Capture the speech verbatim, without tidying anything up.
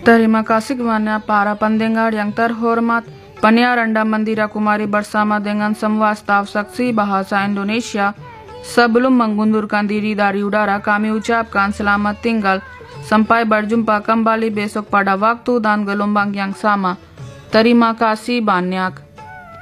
Terima kasih kepada para pendengar yang terhormat. Penyiar Anda Mandira Kumari bersama dengan semua staf saksi bahasa Indonesia. Sebelum mengundurkan diri dari udara, kami ucapkan selamat tinggal. Sampai berjumpa kembali besok pada waktu dan gelombang yang sama. Terima kasih banyak.